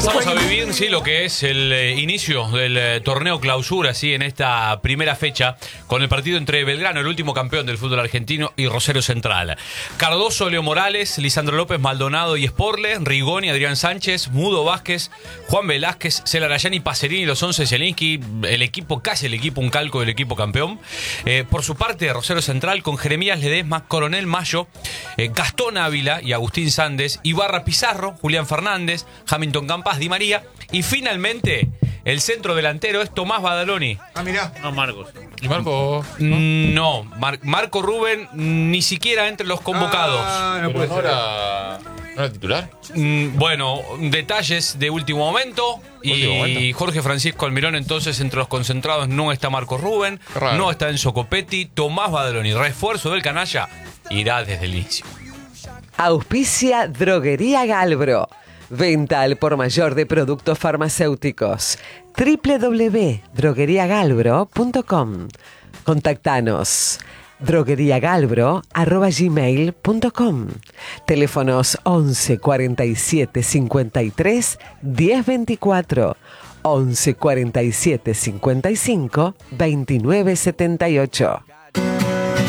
Vamos a vivir, sí, lo que es el inicio del torneo clausura, sí, en esta primera fecha, con el partido entre Belgrano, el último campeón del fútbol argentino, y Rosario Central. Cardoso, Leo Morales, Lisandro López, Maldonado y Sporle, Rigoni, Adrián Sánchez, Mudo Vázquez, Juan Velázquez, Celarayán y Pacerini, los 11 Zielinski, el equipo, casi el equipo, un calco del equipo campeón. Por su parte, Rosario Central con Jeremías Ledesma, Coronel Mayo, Gastón Ávila y Agustín Sández, Ibarra Pizarro, Julián Fernández, Hamilton Campas, Di María, y finalmente el centro delantero es Tomás Badaloni. Ah, mirá. No, Marcos. ¿Y Marco? No, Marco Rubén ni siquiera entre los convocados. No puede ser. ¿No era titular? Bueno, detalles de último momento. Y Jorge Francisco Almirón, entonces, entre los concentrados no está Marco Rubén, no está Enzo Copetti, Tomás Badaloni, refuerzo del canalla, irá desde el inicio. Auspicia Droguería Galbro. Venta al por mayor de productos farmacéuticos. www.drogueriagalbro.com. Contactanos. drogueriagalbro@gmail.com. Teléfonos 11 47 53 10 24, 11 47 55 29 78.